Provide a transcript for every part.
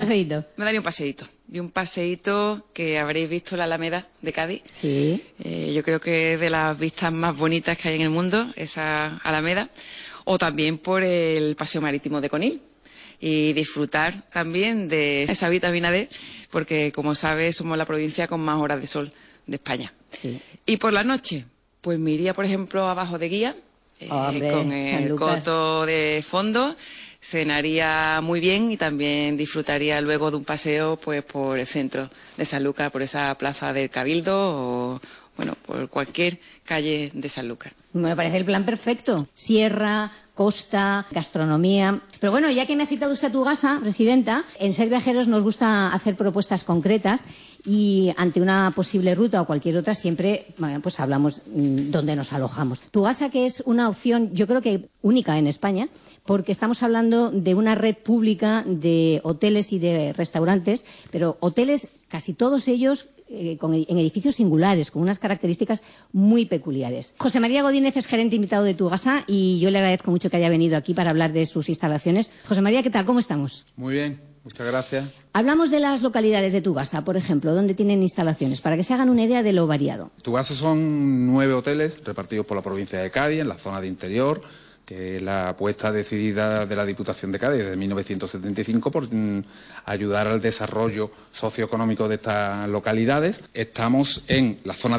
paseíto. Me daría un paseíto. Y un paseíto que habréis visto la Alameda de Cádiz. Sí. Yo creo que es de las vistas más bonitas que hay en el mundo, esa Alameda. O también por el paseo marítimo de Conil. Y disfrutar también de esa vitamina D, porque como sabes somos la provincia con más horas de sol de España. Sí. Y por la noche, pues me iría, por ejemplo, abajo de Guía, Hombre, con el coto de fondo, cenaría muy bien y también disfrutaría luego de un paseo pues por el centro de Sanlúcar, por esa plaza del Cabildo o bueno, por cualquier calle de Sanlúcar. Me parece el plan perfecto. Sierra, costa, gastronomía. Pero bueno, ya que me ha citado usted a Tugasa, presidenta, en Ser Viajeros nos gusta hacer propuestas concretas y ante una posible ruta o cualquier otra siempre pues hablamos dónde nos alojamos. Tugasa, que es una opción yo creo que única en España, porque estamos hablando de una red pública de hoteles y de restaurantes, pero hoteles casi todos ellos en edificios singulares, con unas características muy peculiares. José María Godínez es gerente invitado de Tugasa y yo le agradezco mucho que haya venido aquí para hablar de sus instalaciones. José María, ¿qué tal? ¿Cómo estamos? Muy bien, muchas gracias. Hablamos de las localidades de Tugasa, por ejemplo, donde tienen instalaciones, para que se hagan una idea de lo variado. Tugasa son 9 hoteles repartidos por la provincia de Cádiz, en la zona de interior, que es la apuesta decidida de la Diputación de Cádiz desde 1975 por ayudar al desarrollo socioeconómico de estas localidades. Estamos en la zona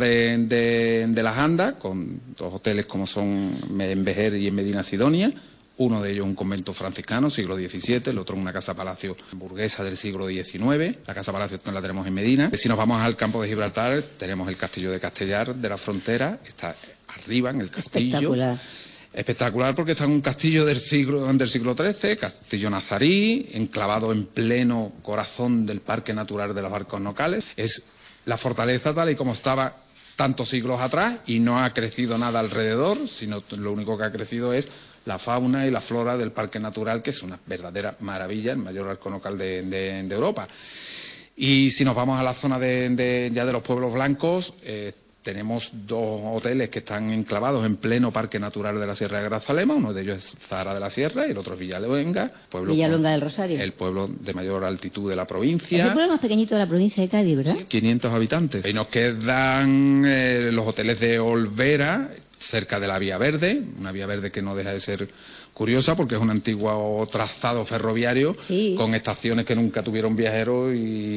de Las Andas, con 2 hoteles como son en Vejer y en Medina Sidonia. Uno de ellos un convento franciscano, siglo XVII, el otro una casa-palacio burguesa del siglo XIX. La casa-palacio la tenemos en Medina. Si nos vamos al campo de Gibraltar, tenemos el castillo de Castellar de la Frontera, está arriba en el castillo. Espectacular porque está en un castillo del siglo XIII, castillo nazarí, enclavado en pleno corazón del Parque Natural de los Arcos Nocales. Es la fortaleza tal y como estaba tantos siglos atrás y no ha crecido nada alrededor, sino lo único que ha crecido es la fauna y la flora del Parque Natural, que es una verdadera maravilla, el mayor arco nocal de Europa. Y si nos vamos a la zona ya de los pueblos blancos, tenemos 2 hoteles que están enclavados en pleno Parque Natural de la Sierra de Grazalema. Uno de ellos es Zahara de la Sierra y el otro es Villaluenga. Villaluenga del Rosario. El pueblo de mayor altitud de la provincia. Es el pueblo más pequeñito de la provincia de Cádiz, ¿verdad? Sí, 500 habitantes. Y nos quedan los hoteles de Olvera, cerca de la Vía Verde, una Vía Verde que no deja de ser curiosa porque es un antiguo trazado ferroviario, sí, con estaciones que nunca tuvieron viajeros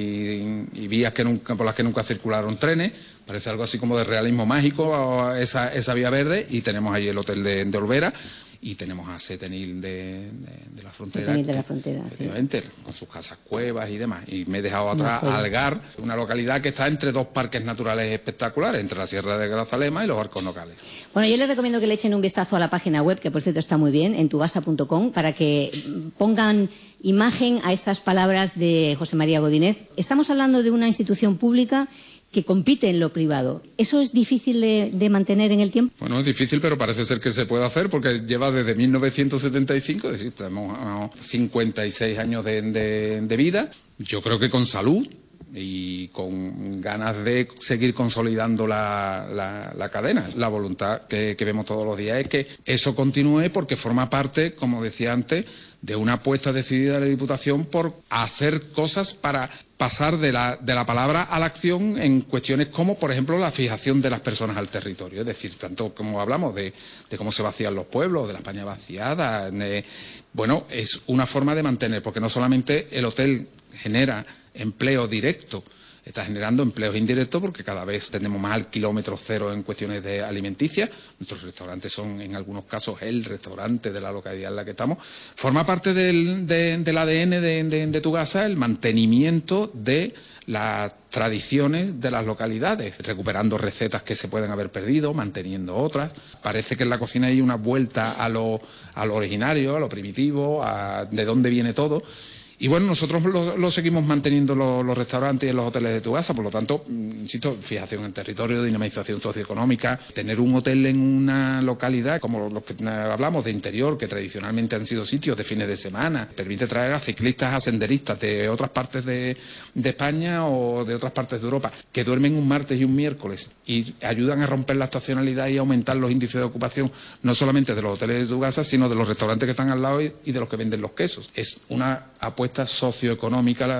y vías por las que nunca circularon trenes. Parece algo así como de realismo mágico esa Vía Verde, y tenemos ahí el hotel de Olvera y tenemos a Setenil de la Frontera. Setenil de la Frontera, efectivamente, sí, con sus casas cuevas y demás. Y me he dejado atrás Algar, una localidad que está entre 2 parques naturales espectaculares, entre la Sierra de Grazalema y los Arcos Nocales. Bueno, yo les recomiendo que le echen un vistazo a la página web, que por cierto está muy bien, en tugasa.com, para que pongan imagen a estas palabras de José María Godínez. Estamos hablando de una institución pública que compite en lo privado. ¿Eso es difícil de mantener en el tiempo? Bueno, es difícil, pero parece ser que se puede hacer porque lleva desde 1975, es decir, tenemos 56 años de vida. Yo creo que con salud y con ganas de seguir consolidando la cadena. La voluntad que vemos todos los días es que eso continúe porque forma parte, como decía antes, de una apuesta decidida de la Diputación por hacer cosas para pasar de la palabra a la acción en cuestiones como, por ejemplo, la fijación de las personas al territorio. Es decir, tanto como hablamos de cómo se vacían los pueblos, de la España vaciada, bueno, es una forma de mantener, porque no solamente el hotel genera empleo directo, está generando empleos indirectos porque cada vez tenemos más al kilómetro cero en cuestiones de alimenticias. Nuestros restaurantes son, en algunos casos, el restaurante de la localidad en la que estamos. Forma parte del ADN de Tugasa el mantenimiento de las tradiciones de las localidades, recuperando recetas que se pueden haber perdido, manteniendo otras. Parece que en la cocina hay una vuelta a lo originario, a lo primitivo, de dónde viene todo. Y bueno, nosotros lo seguimos manteniendo los restaurantes y los hoteles de Tugasa, por lo tanto, insisto, fijación en territorio, dinamización socioeconómica, tener un hotel en una localidad como los que hablamos de interior, que tradicionalmente han sido sitios de fines de semana, permite traer a ciclistas, a senderistas de otras partes de España o de otras partes de Europa, que duermen un martes y un miércoles y ayudan a romper la estacionalidad y aumentar los índices de ocupación, no solamente de los hoteles de Tugasa, sino de los restaurantes que están al lado y de los que venden los quesos. Es una apuesta socioeconómica